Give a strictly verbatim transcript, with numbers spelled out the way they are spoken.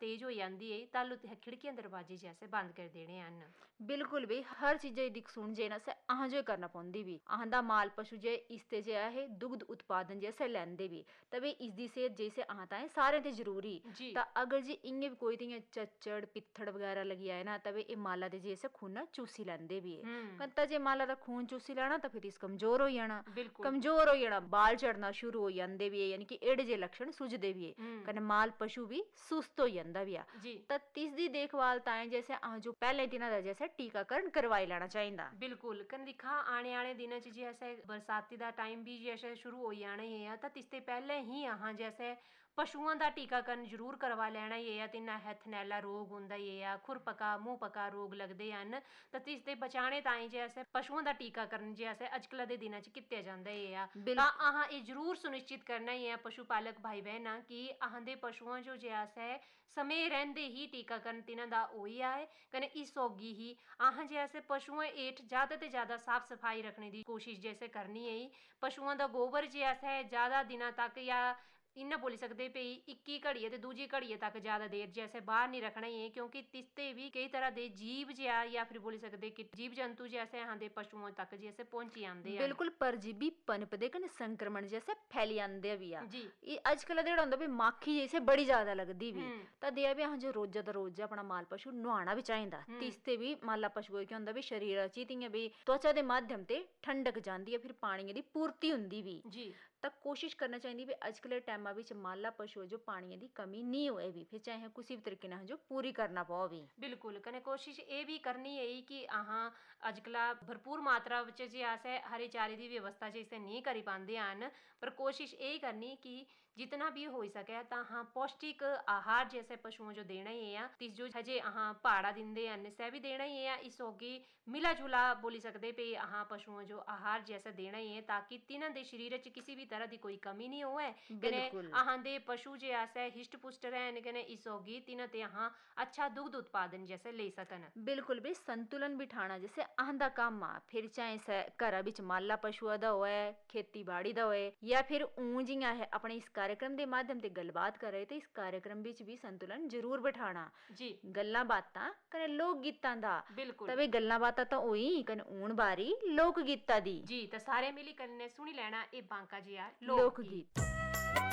तेज हो जाती है तालू खिड़कियां दरवाजे जैसे बंद कर देने हैं। बिल्कुल भी हर चीज दिख सुन जे ना से अह जो करना पौंदी भी अह दा माल पशु जे इसते जे है दुग्ध उत्पादन जैसे लैंदे भी तबे इसदी सेहत जैसे अह ताए सारे ते जरूरी ता अगर जी इयां भी कोई तियां चच्चड़ पित्थड़ वगैरह लगी आए ना तबे ए माला दे जैसे खून चूसी लैंदे भी है कंता जे माला दा खून चूसी लैना ता फिर इस कमजोर हो जाना कमजोर हो जाना बाल झड़ना शुरू हो जाते भी है यानी कि एड़े जे लक्षण सुझदे भी है कने माल पशु भी सुस्त हो जाता भी है ता तिसदी देखभाल ताए जैसे अह जो पहले दिना दा जैसे टीकाकरण करवाई लेना चाहिए। बिल्कुल कन दिखा आने आने दिनों च जैसे बरसाती दा टाइम भी जैसे शुरू हो जाना ही है तो तिसते पहले ही अह जैसे पशुओं का टीकाकरण जरूर करवा लेना ही है। तिन्ना है थनैला रोग होंदा ही है खुर पका मुंह पका रोग लगते हैं तो तिसते बचाने ताई जैसे पशुओं का टीकाकरण जैसे अजकल के दिनों च किया जाता है तो अह ये जरूर सुनिश्चित करना ही है पशु पालक भाई बहन कि अह दे पशुओं जो जैसे समय रहंदे ही टीकाकरण तिन्हां दा होई आए कने इस होगी ही अह जैसे पशुओं हेठ ज्यादा ते ज्यादा साफ सफाई रखने की कोशिश जैसे करनी है। पशुओं का गोबर जैसे ज्यादा दिनों तक या इन्ना बोली सकते भई इक्की घड़िए ते दूजी घड़िए तक ज्यादा देर जैसे बाहर नहीं रखना ही है क्योंकि तिसते भी कई तरह के जीव जिया या फिर बोली सकते कि जीव जंतु जैसे आंदे पशुओं तक जैसे पहुंची आंदे बिल्कुल परजीवी पनपदे कने संक्रमण जैसे फैली आंदे भी आ जी अजकल जेड़ा हुंदा भी माखी जैसे बड़ी ज्यादा लगदी भी ता दिया भी अह जो रोजा दा रोजा अपना माल पशु नुहाना भी चाहिदा तिसते भी माला पशु के हुंदा भी शरीर च तियां भी त्वचा दे माध्यम ते ठंडक जांदी है फिर पानी दी पूर्ति हुंदी भी जी ता कोशिश करना चाहिए भी अजकल टाइम विच माला पशु जो पानी की कमी नहीं होए भी फिर चाहे किसी भी तरीके ना जो पूरी करना पाओ भी। बिल्कुल कने कोशिश ये भी करनी है कि अह अजकल भरपूर मात्रा विच जे अस हरे चारे की व्यवस्था जे इसे नहीं करी पाते हैं पर कोशिश यही करनी कि जितना भी हो सके तो अह पौष्टिक आहार जैसे पशुओं जो देना ही है तिस जो हजे अह पहाड़ा दिंदे हैं सह भी देना ही है इस होगी मिला जुला बोली सकते पे अह पशुओं जो आहार जैसा देना ही है ताकि तिन्हां दे शरीर च किसी भी तरह की कोई कमी नहीं होए कने अहां दे पशु जे ऐसे हिष्ट पुष्ट रहन कने इस होगी तिन्हां ते अहां अच्छा दुग्ध उत्पादन जैसे ले सकन। बिल्कुल भी संतुलन बिठाना जैसे आंदा काम आ फिर चाहे से घर विच माला पशुआ दा होए खेतीबाड़ी दा होए या फिर ऊं जियां है अपने इस कार्यक्रम के माध्यम ते गलबात करे तो इस कार्यक्रम विच भी संतुलन जरूर बिठाना जी गल्लां बातां कने लोक गीतां दा बिल्कुल तबे गल्लां बातां तो होई कने ऊन बारी लोक गीतां दी जी तो सारे मिली कने सुनी लेना ए बांका जिया लोक गीत।